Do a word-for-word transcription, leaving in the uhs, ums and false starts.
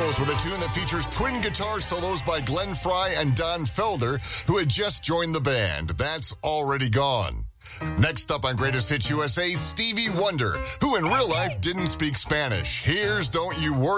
close with a tune that features twin guitar solos by Glenn Frey and Don Felder, who had just joined the band. That's Already Gone. Next up on Greatest Hits U S A, Stevie Wonder, who in real life didn't speak Spanish. Here's Don't You Worry